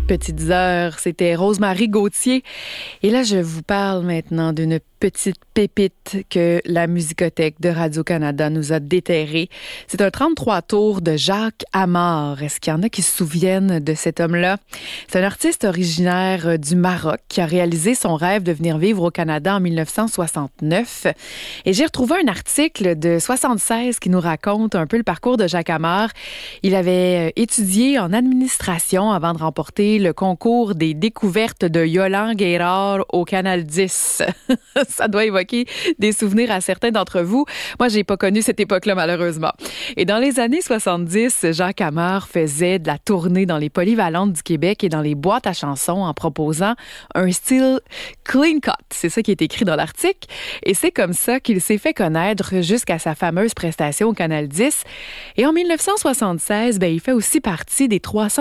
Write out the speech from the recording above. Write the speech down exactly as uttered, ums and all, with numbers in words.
petites heures. C'était Rosemary Gauthier. Et là, je vous parle maintenant d'une petite pépite que la Musicothèque de Radio-Canada nous a déterrée. C'est un trente-trois tours de Jacques Amar. Est-ce qu'il y en a qui se souviennent de cet homme-là? C'est un artiste originaire du Maroc qui a réalisé son rêve de venir vivre au Canada en dix-neuf cent soixante-neuf. Et j'ai retrouvé un article de soixante-seize qui nous raconte un peu le parcours de Jacques Amar. Il avait étudié en administration avant de remporter le concours des découvertes de Yolande Guérard au Canal dix. Ça doit évoquer des souvenirs à certains d'entre vous. Moi, j'ai pas connu cette époque-là, malheureusement. Et dans les années soixante-dix, Jacques Amar faisait de la tournée dans les polyvalentes du Québec et dans les boîtes à chansons en proposant un style clean cut. C'est ça qui est écrit dans l'article. Et c'est comme ça qu'il s'est fait connaître jusqu'à sa fameuse prestation au Canal dix. Et en dix-neuf cent soixante-seize, ben, il fait aussi partie des trois cents